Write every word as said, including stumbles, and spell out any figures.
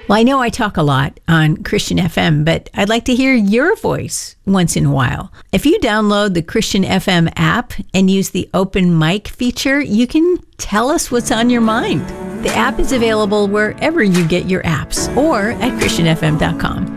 Well, I know I talk a lot on Christian F M, but I'd like to hear your voice once in a while. If you download the Christian F M app and use the open mic feature, you can tell us what's on your mind. The app is available wherever you get your apps or at christian f m dot com.